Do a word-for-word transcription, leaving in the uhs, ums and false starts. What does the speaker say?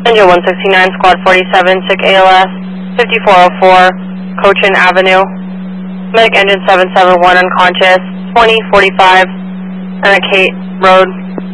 Engine one sixty-nine, Squad forty-seven, sick A L S, fifty-four oh four, Cochin Avenue. Medic engine seven seven one unconscious, twenty forty-five, Anacate Road.